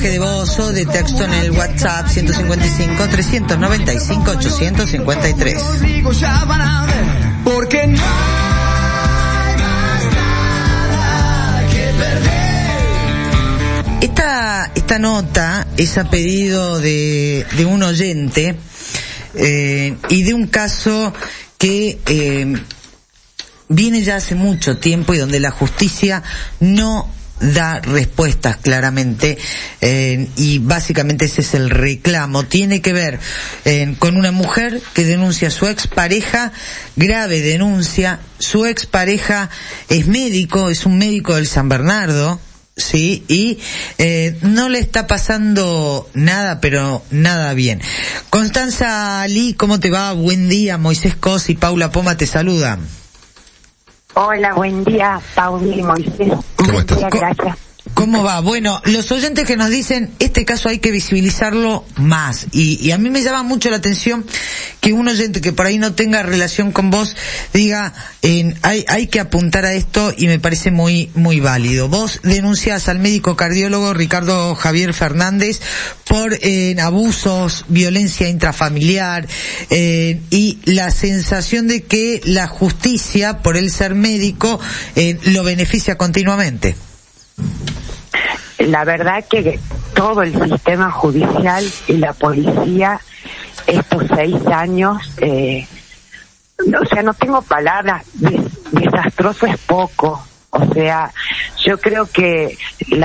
mensaje de voz o de texto en el WhatsApp 155-395-853. Porque no hay más nada que perder. Esta nota es a pedido de un oyente y de un caso que viene ya hace mucho tiempo y donde la justicia no da respuestas claramente, y básicamente ese es el reclamo. Tiene que ver con una mujer que denuncia a su expareja, grave denuncia. Su expareja es médico, es un médico del San Bernardo, sí, y no le está pasando nada, pero nada bien. Constanza Lee, ¿cómo te va? Buen día. Moisés Cos y Paula Poma te saludan. Hola, buen día, Paula y Moisés. ¿Cómo estás? Gracias. ¿Cómo va? Bueno, los oyentes que nos dicen, este caso hay que visibilizarlo más, y a mí me llama mucho la atención que un oyente que por ahí no tenga relación con vos diga, hay que apuntar a esto, y me parece muy válido. Vos denunciás al médico cardiólogo Ricardo Javier Fernández por abusos, violencia intrafamiliar, y la sensación de que la justicia, por él ser médico, lo beneficia continuamente. La verdad que todo el sistema judicial y la policía, estos 6 años, no tengo palabras, desastroso es poco. O sea, yo creo que